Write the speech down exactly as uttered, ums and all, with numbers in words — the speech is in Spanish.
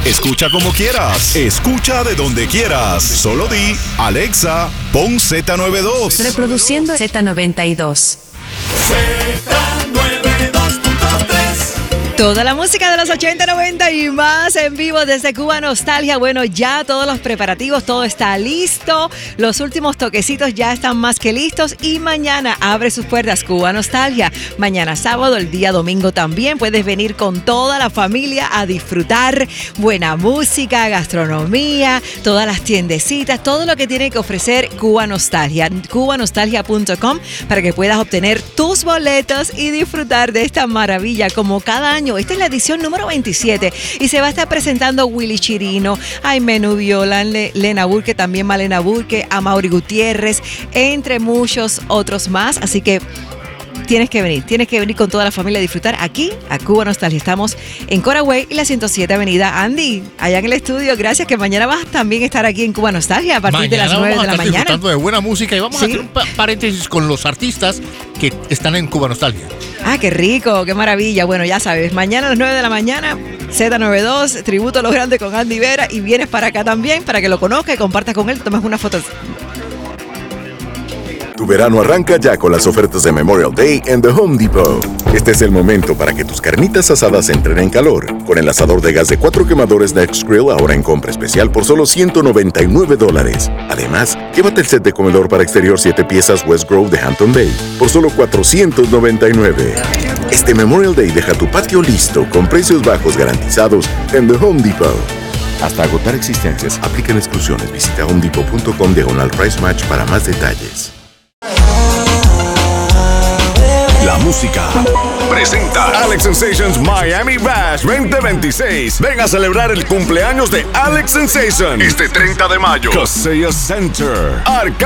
Escucha como quieras. Escucha de donde quieras. Solo di, Alexa, pon Z noventa y dos. Reproduciendo Z noventa y dos. Z noventa y dos punto tres. Toda la música de los ochenta, noventa y más en vivo desde Cuba Nostalgia. Bueno, ya todos los preparativos, todo está listo. Los últimos toquecitos ya están más que listos. Y mañana abre sus puertas Cuba Nostalgia. Mañana sábado, el día domingo también. Puedes venir con toda la familia a disfrutar buena música, gastronomía, todas las tiendecitas, todo lo que tiene que ofrecer Cuba Nostalgia. cuba nostalgia punto com para que puedas obtener tus boletos y disfrutar de esta maravilla como cada año. Esta es la edición número veintisiete y se va a estar presentando Willy Chirino, Jaime Nubiola, Le- Lena Burke, también Malena Burke, Amaury Gutiérrez, entre muchos otros más. Así que tienes que venir, tienes que venir con toda la familia a disfrutar aquí a Cuba Nostalgia. Estamos en Coraway y la ciento siete Avenida. Andy, allá en el estudio, gracias, que mañana vas también a estar aquí en Cuba Nostalgia a partir Mañana de las nueve de la vamos a estar mañana. disfrutando de buena música y vamos Sí. a hacer un pa- paréntesis con los artistas que están en Cuba Nostalgia. Ah, qué rico, qué maravilla. Bueno, ya sabes, mañana a las nueve de la mañana, Z noventa y dos, tributo a los grandes con Andy Vera, y vienes para acá también para que lo conozcas y compartas con él, tomes una foto. Tu verano arranca ya con las ofertas de Memorial Day en The Home Depot. Este es el momento para que tus carnitas asadas entren en calor. Con el asador de gas de cuatro quemadores Next Grill ahora en compra especial por solo ciento noventa y nueve dólares. Además, llévate el set de comedor para exterior siete piezas West Grove de Hampton Bay por solo cuatrocientos noventa y nueve. Este Memorial Day deja tu patio listo con precios bajos garantizados en The Home Depot. Hasta agotar existencias, aplican exclusiones. Visita homedepot punto com diagonal price match para más detalles. La música presenta Alex Sensations Miami Bash veinte veintiséis. Ven a celebrar el cumpleaños de Alex Sensation este treinta de mayo. Kaseya Center. Arca